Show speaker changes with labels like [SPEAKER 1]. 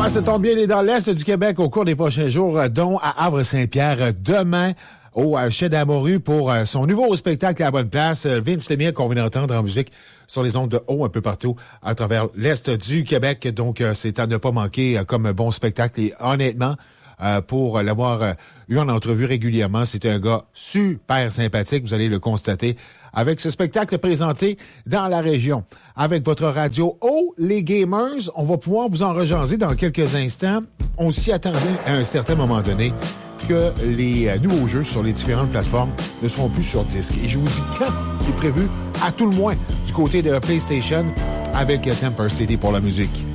[SPEAKER 1] Ouais, ça tombe bien, il est dans l'Est du Québec au cours des prochains jours, dont à Havre-Saint-Pierre demain au Chai d'Amoru pour son nouveau spectacle à la bonne place. Vince Lemire qu'on vient d'entendre en musique sur les ondes de haut un peu partout à travers l'Est du Québec. Donc, c'est à ne pas manquer comme bon spectacle. Et honnêtement, pour l'avoir eu en entrevue régulièrement, c'est un gars super sympathique. Vous allez le constater avec ce spectacle présenté dans la région. Avec votre radio les Gamers, on va pouvoir vous en rejaser dans quelques instants. On s'y attendait à un certain moment donné que les nouveaux jeux sur les différentes plateformes ne seront plus sur disque. Et je vous dis quand c'est prévu, à tout le moins, du côté de PlayStation, avec Temper CD pour la musique.